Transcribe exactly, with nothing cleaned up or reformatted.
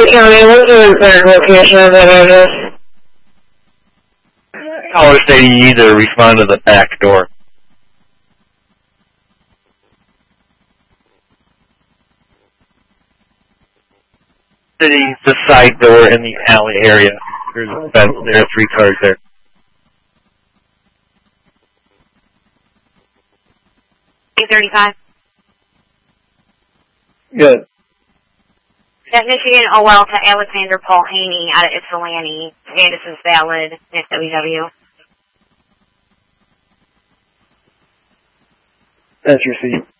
County, what's the current location of that address? Caller say you need to respond to the back door. Sitting the side door in the alley area. There's a fence there, three cars there. eight thirty-five. Good. That Michigan O L to Alexander Paul Haney out of Ypsilanti. Status is valid. Next W W. That's your seat.